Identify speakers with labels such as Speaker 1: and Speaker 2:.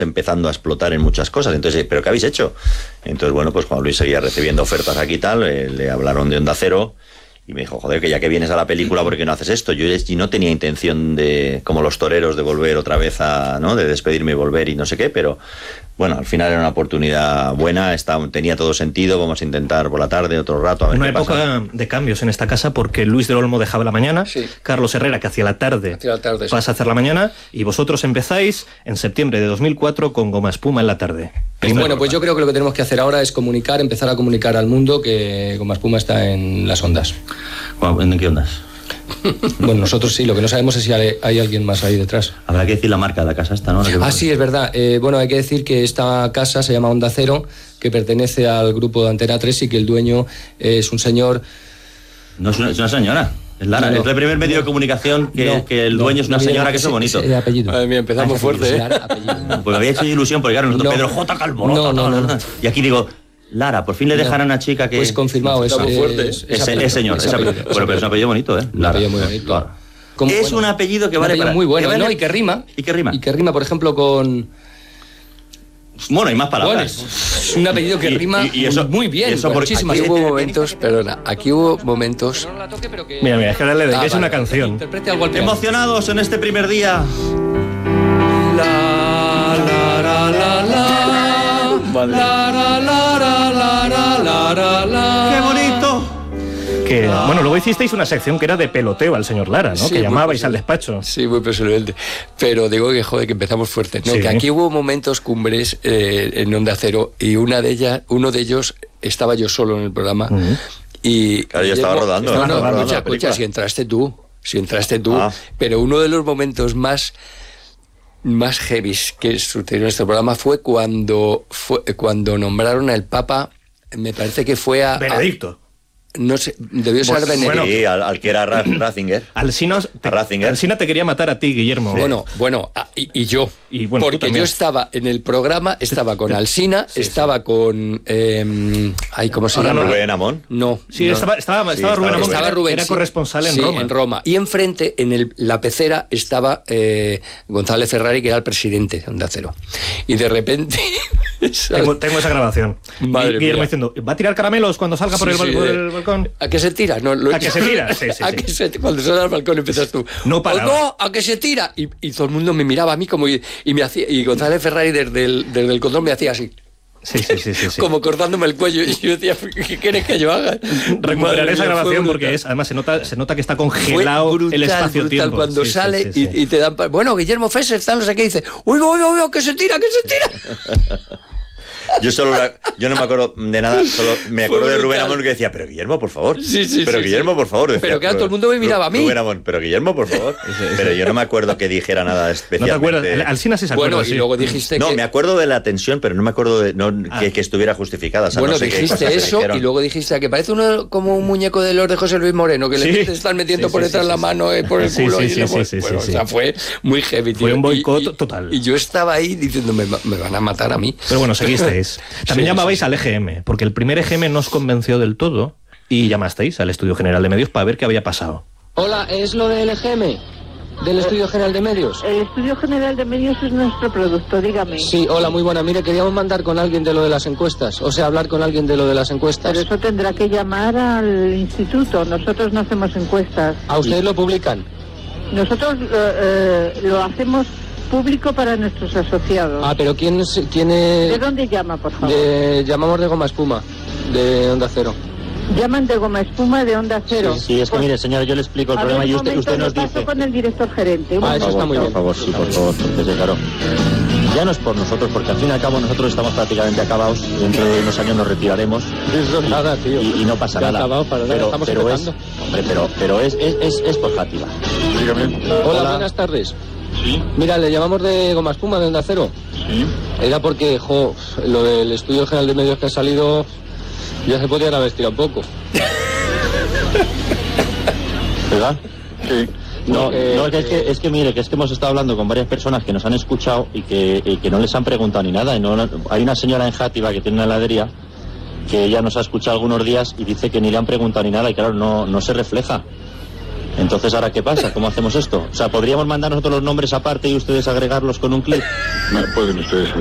Speaker 1: empezando a explotar en muchas cosas. Entonces, ¿pero qué habéis hecho? Entonces, bueno, pues Juan Luis seguía recibiendo ofertas aquí y tal, le hablaron de Onda Cero y me dijo, joder, que ya que vienes a la película, ¿por qué no haces esto? Yo no tenía intención de, como los toreros, de volver otra vez ¿no? De despedirme y volver y no sé qué, pero bueno, al final era una oportunidad buena, tenía todo sentido, vamos a intentar por la tarde, otro rato, a ver
Speaker 2: una
Speaker 1: qué
Speaker 2: época
Speaker 1: pasa.
Speaker 2: De cambios en esta casa, porque Luis del Olmo dejaba la mañana, sí. Carlos Herrera, que hacía la tarde, pasa a hacer la mañana, y vosotros empezáis en septiembre de 2004 con Goma Espuma en la tarde.
Speaker 3: Bueno, pues yo creo que lo que tenemos que hacer ahora es empezar a comunicar al mundo que Goma Espuma está en las ondas.
Speaker 1: ¿En qué ondas?
Speaker 3: Bueno, nosotros sí, lo que no sabemos es si hay alguien más ahí detrás.
Speaker 1: Habrá que decir la marca de la casa esta, ¿no?
Speaker 3: Sí, es verdad. Bueno, hay que decir que esta casa se llama Onda Cero, que pertenece al grupo de Antena 3 y que el dueño es un señor...
Speaker 1: No es una señora. Es Lara, es el primer medio de comunicación que el dueño es una señora, que eso es bonito.
Speaker 3: Apellido.
Speaker 1: Madre mía, empezamos fuerte, ¿eh? Pues me había hecho ilusión, porque claro, nosotros Pedro J. Calvo. No. Y aquí digo... Lara, por fin le dejan a una chica que...
Speaker 3: Pues confirmado, es
Speaker 1: señor. Bueno, pero es un apellido bonito, ¿eh?
Speaker 3: Un apellido muy bonito.
Speaker 1: Claro. Es un apellido que vale para...
Speaker 3: muy bueno, ¿no? Y que rima.
Speaker 1: ¿Y qué rima?
Speaker 3: Y que rima, por ejemplo, con...
Speaker 1: Bueno, hay más palabras.
Speaker 3: Bueno, es un apellido que rima y eso, muy bien.
Speaker 4: Eso muchísimas. Aquí hubo momentos, perdona, aquí hubo momentos...
Speaker 2: Mira, es que ahora le dedicáis una canción.
Speaker 1: Emocionados en este primer día. Vale. ¡Qué bonito!
Speaker 2: Que, bueno, luego hicisteis una sección que era de peloteo al señor Lara, ¿no? Sí, que llamabais al despacho.
Speaker 4: Sí, muy personalmente. Pero digo que, joder, que empezamos fuerte. No, sí. Que aquí hubo momentos cumbres en Onda Cero y uno de ellos estaba yo solo en el programa. Y
Speaker 1: claro, yo estaba rodando.
Speaker 4: Escucha, si entraste tú. Pero uno de los momentos más heavies que sucedió en este programa fue cuando nombraron al Papa, me parece que fue a...
Speaker 2: Benedicto.
Speaker 4: No sé, debió ser Benedicto.
Speaker 1: Sí, al que era Ratzinger.
Speaker 2: Alsina te quería matar a ti, Guillermo.
Speaker 4: Bueno, y yo.
Speaker 2: Y bueno,
Speaker 4: porque yo estaba en el programa, estaba con Alsina, estaba con... ¿cómo se llama?
Speaker 1: ¿Rubén Amón?
Speaker 4: No.
Speaker 2: Sí,
Speaker 4: no.
Speaker 2: Estaba Rubén Amón, era corresponsal en Roma.
Speaker 4: En Roma. Y enfrente, en la pecera, estaba González Ferrari, que era el presidente de Onda Cero. Y de repente...
Speaker 2: Tengo esa grabación. Guillermo diciendo, ¿va a tirar caramelos cuando salga por el balcón?
Speaker 4: ¿A qué se tira?
Speaker 2: ¿A qué se tira? Sí.
Speaker 4: Cuando sales al balcón empiezas tú.
Speaker 2: No para.
Speaker 4: No, ¿a qué se tira? Y todo el mundo me miraba a mí como y me hacía, y González Ferrari desde el control me hacía así.
Speaker 2: Sí.
Speaker 4: Como cortándome el cuello. Y yo decía, ¿qué quieres que yo haga?
Speaker 2: Recuperaré esa grabación porque además se nota que está congelado el espacio-tiempo.
Speaker 4: Cuando sale y te dan... Bueno, Guillermo Fesser está, no sé qué, dice, uy, que se tira.
Speaker 1: Yo no me acuerdo de nada, solo me acuerdo de Rubén Amón que decía, pero Guillermo, por favor. Guillermo, por favor. Decía,
Speaker 4: pero claro, todo el mundo me miraba a mí.
Speaker 1: Rubén Amón, pero Guillermo, por favor. Pero yo no me acuerdo que dijera nada especial.
Speaker 2: ¿No te acuerdas? Alsina sí se acuerda.
Speaker 4: Bueno, y luego dijiste
Speaker 1: No, me acuerdo de la tensión, pero no me acuerdo que estuviera justificada. O sea,
Speaker 4: bueno,
Speaker 1: no sé
Speaker 4: dijiste eso y luego dijiste que parece uno como un muñeco de los de José Luis Moreno, que le están metiendo por detrás la mano por el culo. O sea, fue muy heavy.
Speaker 2: Fue un boicot total.
Speaker 4: Y yo estaba ahí diciendo, me van a matar a mí.
Speaker 2: Pero bueno, seguisteis. También llamabais al EGM, porque el primer EGM no os convenció del todo y llamasteis al Estudio General de Medios para ver qué había pasado.
Speaker 3: Hola, ¿es lo del EGM? ¿Del Estudio General de Medios?
Speaker 5: El Estudio General de Medios es nuestro producto, dígame.
Speaker 3: Sí, hola, muy buena. Mire, queríamos mandar con alguien de lo de las encuestas, o sea, hablar con alguien de lo de las encuestas.
Speaker 5: Pero eso tendrá que llamar al instituto, nosotros no hacemos encuestas.
Speaker 3: ¿A ustedes lo publican?
Speaker 5: Nosotros lo hacemos público para nuestros asociados.
Speaker 3: Pero ¿quién es?
Speaker 5: ¿De dónde llama, por favor?
Speaker 3: Llamamos de Goma Espuma, de Onda Cero.
Speaker 5: Llaman de Goma Espuma de Onda Cero.
Speaker 1: Sí, es que mire, señora, yo le explico el problema y usted nos dice...
Speaker 5: paso con el director gerente.
Speaker 3: Eso está muy bien.
Speaker 1: Por favor, sí, por favor, porque claro. Ya no es por nosotros, porque al fin y al cabo nosotros estamos prácticamente acabados. Dentro de unos años nos retiraremos.
Speaker 3: Eso nada, tío.
Speaker 1: Y no pasa nada.
Speaker 3: Acabado,
Speaker 1: pero es por Játiva.
Speaker 3: Hola, buenas tardes.
Speaker 6: Sí.
Speaker 3: Mira, le llamamos de Goma Espuma, de Onda Cero.
Speaker 6: Sí.
Speaker 3: Era porque, lo del Estudio General de Medios que ha salido, ya se podían haber estirado un poco.
Speaker 1: ¿Verdad?
Speaker 6: Sí.
Speaker 1: Es que mire, que hemos estado hablando con varias personas que nos han escuchado y que no les han preguntado ni nada. Hay una señora en Játiva que tiene una heladería que ella nos ha escuchado algunos días y dice que ni le han preguntado ni nada y claro, no se refleja. Entonces, ¿ahora qué pasa? ¿Cómo hacemos esto? O sea, ¿podríamos mandar nosotros los nombres aparte y ustedes agregarlos con un clic?
Speaker 6: No, pueden ustedes